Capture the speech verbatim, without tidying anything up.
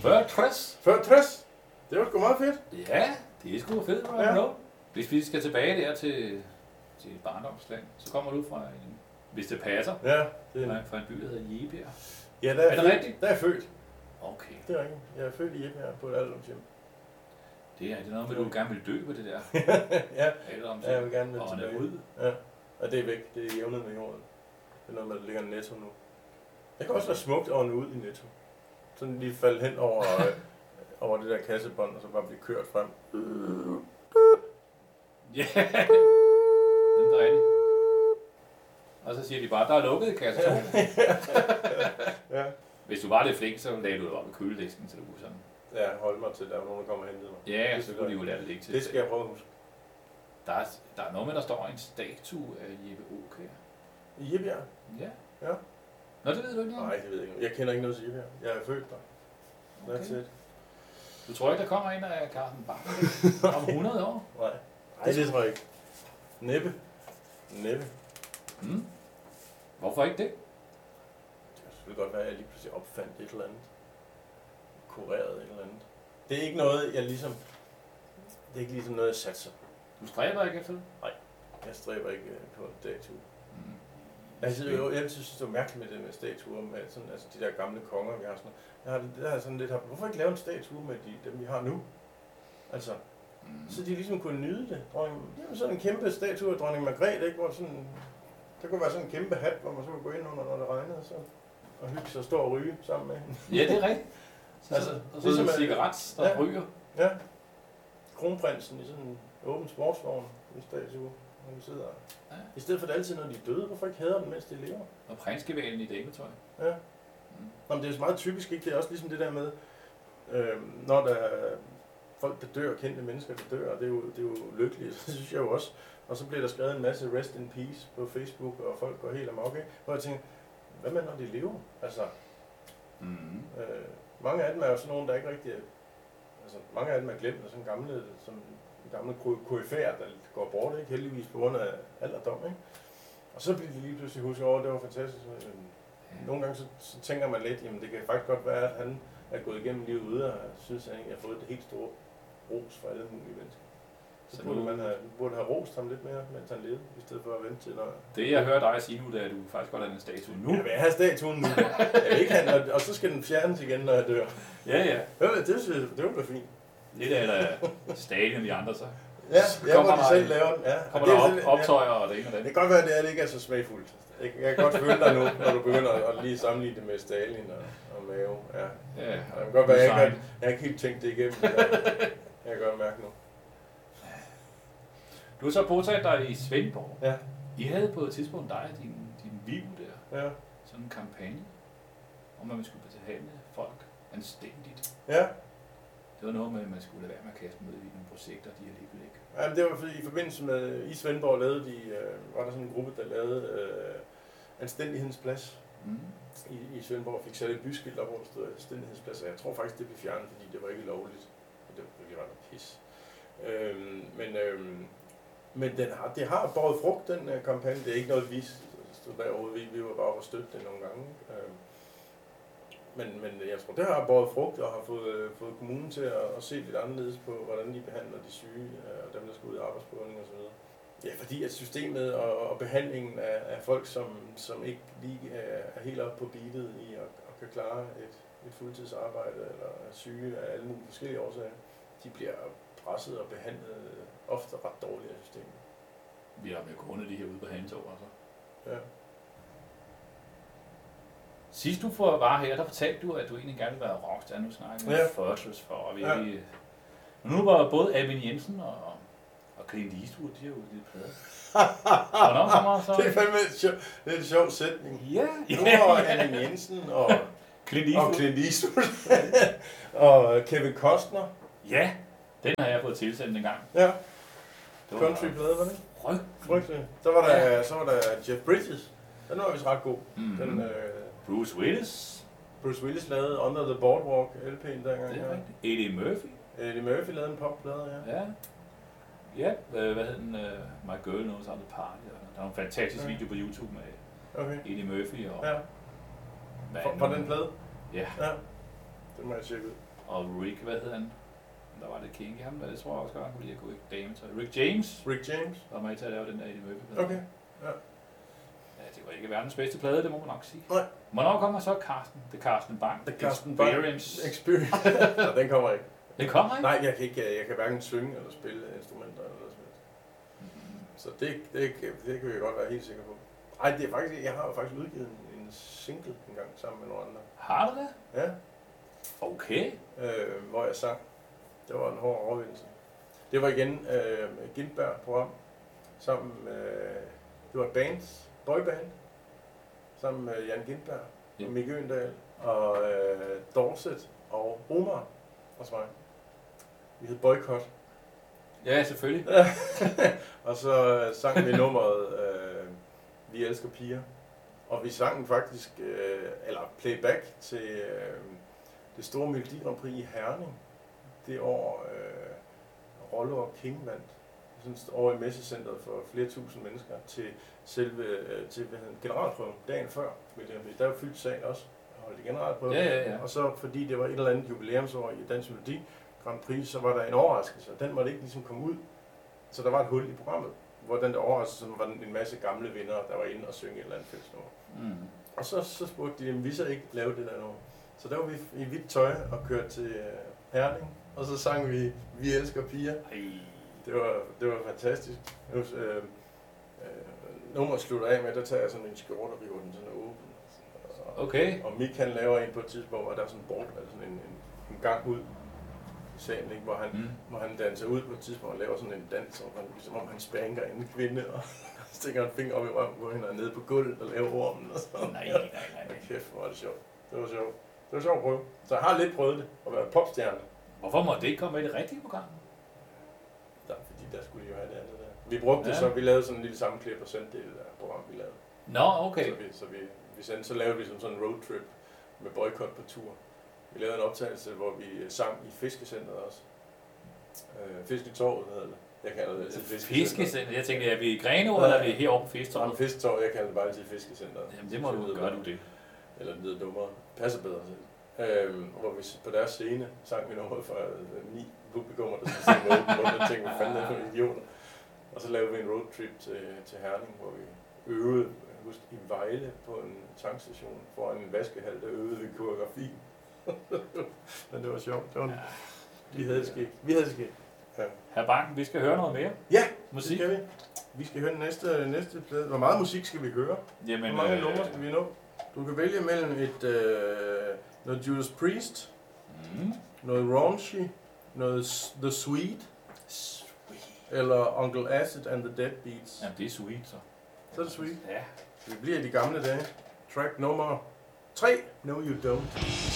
fyrre tres. fyrre tres? Det var sgu meget fedt. Ja, det er sgu fedt, right? Ja. Hvis vi skal tilbage der til, til barndomsland, så kommer du fra en, hvis det passer, Ja, det er, fra, fra en by, der hedder Jebjerg. ja, der er, Er det født, rigtigt? Der er født. Okay. Det er rigtigt. Jeg er født i Jebjerg på et alderdomshjem. Det er, det er noget med, at du gerne vil dø på det der. Ja, Alderdomshjem. ja, jeg vil gerne Og vende han er tilbage. ude. Ja, og det er væk. Det er jævnet med jorden. Det er noget med, at der ligger en Netto nu. Det kan også være smukt at ånde ud i Netto. Sådan lige falde hen over, øh, over det der kassebånd, og så bare blive kørt frem. Ja, det er rigtigt. Og så siger de bare, der er lukket i kasse to. Ja. Hvis du var lidt flink, så lagde du det op i køledisken, så du kunne sådan. Ja, hold mig til, der er nogen, der kommer og henter mig. Ja, Det så skal kunne de jeg. jo lade det ligge til. Det skal jeg prøve at huske. Der er, der er noget med, der står en statue af Jeppe Aukjær. I Jebjerg? Ja. Ja. Nå, det ved du ikke noget om? Nej, det ved jeg ikke. Jeg kender ikke noget til Jebjerg. Jeg er født der. Okay. That's it. Du tror ikke, der kommer en af Carsten Bach om hundrede år? Nej. Nej, det tror jeg ikke. Næppe. Næppe. Mm. Hvorfor ikke det? Det kan selvfølgelig godt være, at jeg lige pludselig opfandt et eller andet. Kureret et eller andet. Det er ikke noget, jeg ligesom... Det er ikke ligesom noget, jeg satser. Du stræber ikke efter det? Jeg stræber ikke øh, på en statue. Mm. Jeg synes, jo, jeg synes, det er mærkeligt med det med statuer, med sådan, altså de der gamle konger, vi har sådan noget. Jeg har, det der er sådan lidt, hvorfor ikke lave en statue med de, dem, vi har nu? Altså, Mm. så de ligesom kunne nyde det. Dronning, jamen sådan en kæmpe statue af dronning Margrethe, ikke? Hvor sådan, der kunne være sådan en kæmpe hat, hvor man så kunne gå ind under, når det regnede, så, og hygge sig og stå og ryge sammen med hende. Ja, det er rigtigt. Så, Altså, altså, og så ligesom en at- cigaret, der ja. ryger. Ja, kronprinsen i sådan en åben sportsvogn, en statue, hvor de sidder. Ja. I stedet for det altid, når de er døde, hvorfor ikke hader dem, mens de lever? Og prinsgevalen i dækketøj. Ja. Nå, men det er jo meget typisk, ikke? Det er også ligesom det der med, øh, når der er folk, der dør, kendte mennesker, der dør, og det er jo, det er jo lykkeligt, så synes jeg jo også. Og så bliver der skrevet en masse rest in peace på Facebook, og folk går helt amok, ikke? Hvor jeg tænker, hvad med når de lever? Altså, Mm. øh, mange af dem er jo sådan nogle, der ikke rigtig er, altså mange af dem er glemt, og sådan gamle, som gamle koryfærer, der går bort, ikke? Heldigvis på grund af alderdom, ikke? Og så bliver de lige pludselig husket over, det var fantastisk. Nogle gange så, så tænker man lidt, jamen det kan faktisk godt være, at han er gået igennem livet ude, og synes, at han har fået et helt stort ros fra alle mulige mennesker. Så, så burde, nu, man have, burde have rost ham lidt mere, mens han levede, i stedet for at vente til, når... det jeg hører dig sige nu, det er, at du faktisk godt have en statue nu. Jeg vil have statuen nu. Jeg vil ikke have den, og så skal den fjernes igen, når jeg dør. Ja, ja. Hør, det, det, det var da fint. Lidt af stadion i andre, så Ja, Så ja kommer hvor de der selv en- laver den. Ja. kommer Og der det er op, sådan- ja. optøjer og det ene og det Det andet. kan godt være, at det ikke er så smagfuldt. Jeg kan, jeg kan godt føle dig nu, når du begynder at lige sammenligne det med Stalin og, og Mao. Ja. Ja, Det kan godt være, at jeg ikke, design. har- jeg har ikke helt tænkt det igennem. Det der. Jeg kan godt mærke nu. Du har så bosat dig i Svendborg. Ja. I havde på et tidspunkt dig og din, din viv der, Ja. sådan en kampagne, om at man skulle behandle folk anstændigt. Ja. Det var noget med, at man skulle lade være med at kaste med i nogle projekter, de alligevel ikke. Jamen, det var fordi, i forbindelse med i Svendborg lavede de, øh, var der sådan en gruppe, der lavede øh, Anstændighedens Plads. Mm. I, i Svendborg fik sat et byskilt op, hvor der stod Anstændighedens Plads, og jeg tror faktisk, det blev fjernet, fordi det var ikke lovligt. Og det var virkelig ret pis. Øhm, men øhm, men den har, det har båret frugt, den uh, kampagne. Det er ikke noget, vi stod derovre. Vi, vi var bare oppe og støtte det nogle gange. Øhm, men, men jeg tror, det har båret frugt og har fået, øh, fået kommunen til at, at se lidt anderledes på, hvordan de behandler de syge øh, og dem, der skal ud i arbejdsprøvning osv. Ja, fordi at systemet og, og behandlingen af, af folk, som, som ikke lige er, er helt oppe på beatet i at, at kan klare et, et fuldtidsarbejde eller er syge af alle mulige forskellige årsager, de bliver presset og behandlet ofte ret dårligt af systemet. Vi har med grundet de her ude på Hanetog, altså. Ja. Sidst du var her, der fortalte du, at du egentlig gerne ville være rockstar. Nu snakker vi Ja. om Fortress for, og virkelig... Ja. Nu var både Alvin Jensen og, og Clint Eastwood, de har jo lidt plader. Hvornår kommer så? Det er fandme et sjov, det er en sjov sætning. Ja, Nu var Alvin Jensen og, Clint Eastwood. og Clint Eastwood og Kevin Costner. Ja, den har jeg fået tilsendt en gang. Ja, Det countryplade, var det ikke? Ryg. Frygteligt. Så var der, så var der Jeff Bridges. Den var vist ret god. Mm-hmm. Den, øh, Bruce Willis. Bruce Willis lavede Under the Boardwalk L P'en dengang. Det er Ja. rigtigt. Eddie Murphy. Eddie Murphy lavede en popplade, ja. Ja. Ja, øh, hvad hed den? Uh, My Girl Knows How to Party. Der er en fantastisk Ja. video på YouTube med Okay. Eddie Murphy og... Ja, hvad fra, er fra nu? den plade? Ja. Ja. Det må jeg tjekke ud. Og Rick, hvad hed han? Der var det King i ham, der det tror jeg også godt, han kunne lide at gå i damen. Så Rick James. Rick James. Der var med til at lave den der Eddie Murphy. Okay, ja. Ja, det var ikke verdens bedste plade, det må man nok sige. Nej. Hvornår kommer så Carsten? Det Carsten Bang. The Carsten Bang Experience. Experience. Nej, den kommer ikke. Det kommer ikke? Nej, jeg kan ikke. Jeg kan hverken synge eller spille instrumenter eller noget som helst. Så det, det, det kan vi godt være helt sikre på. Ej, det er faktisk, jeg har jo faktisk udgivet en, en single en gang sammen med nogle andre. Har du det? Ja. Okay. Øh, hvor jeg sang. Det var en hård overvindelse. Det var igen øh, Gintberg-program. Sammen med, det var et band, boyband. Sammen med Jan Gintberg Ja. og Mikke Øgendal og øh, Dorset og Omar og så mig. Vi hed Boykot. Ja, selvfølgelig. Og så sang vi nummeret øh, Vi elsker piger. Og vi sang den faktisk, øh, eller playback til øh, det store Melodi Grand Prix i Herning. Det år øh, Rollo og King vandt. Sådan over i messecenteret for flere tusind mennesker til selve øh, til hvad hedder, generalprøven dagen før. Der er jo fyldt sag også. Holdt i generalprøven. Ja, ja, ja. Og så fordi det var et eller andet jubilæumsår i Dansk Melodi Grand Prix, så var der en overraskelse. Den måtte ikke ligesom komme ud. Så der var et hul i programmet, hvor den der overraskelse var en masse gamle vinder, der var inde og synge et eller andet fællesnummer. Mm. Og så, så spurgte de, om vi så ikke lave det der nummer. Så der var vi i hvidt tøj og kørte til øh, Herning, og så sang vi Vi elsker piger. Ej. Det var, det var fantastisk. Det var, øh, øh, nummeret slutter af med, der tager jeg sådan en skjorte og river den sådan åben. Og, Okay. og Mick han laver en på et tidspunkt, og der er sådan en bort, altså sådan en, en, en gang ud i salen, ikke? Hvor, han, Mm. hvor han danser ud på et tidspunkt og laver sådan en dans, hvor han, ligesom om han spanker en kvinde, og stikker en finger op i røven på hende og nede på gulvet og laver ormen og sådan. Nej, nej, nej, nej. Kæft, hvor var det sjovt. Det var sjovt. Det var sjovt at prøve. Så jeg har lidt prøvet det, at være popstjerne. Hvorfor må det ikke komme med i det rigtige program? Der, fordi der skulle de jo have det andet der. Vi brugte ja. det så, vi lavede sådan en lille sammenklip og sendte det der program, vi lavede. Nå, okay. Så, vi, så, vi, vi sendte, så lavede vi som sådan en roadtrip med Boykot på tur. Vi lavede en optagelse, hvor vi sang i Fiskecenteret også. Øh, Fisketorvet hedder det. Jeg kalder det altid Fiskecenteret. Fiskecenter. Jeg tænkte, er vi i Grenaa, eller er vi heroppe på Fisketorvet? Fisketorvet, jeg kalder det bare altid Fiskecenteret. Jamen, det må du gøre, du det. Eller det lyder dummere. Passer bedre selv. Øhm, hvor vi på deres scene sang vi noget for øh, ni publikummer, der sådan set var rundt og tænkte, hvad fanden er det for idioter. Og så lavede vi en roadtrip til, til Herning, hvor vi øvede husk, i Vejle på en tankstation foran en vaskehal, der øvede vi koreografi. Men det var sjovt. Det var en, vi havde det sket. Vi havde det sket. Ja. Herr Bang, vi skal høre noget mere. Ja, Musik. det skal vi. Vi skal høre den næste, næste plade. Hvor meget musik skal vi høre? Jamen, Hvor mange øh, numre skal vi nå? Du kan vælge mellem et øh, noget Judas Priest, Mm. noget Raunchy, noget S- The Sweet, Sweet. eller Uncle Acid and the Deadbeats. Jamen, det er sweet, så. Så er det Sweet. Ja. Vi bliver i de gamle dage. Track nummer tre. No You Don't.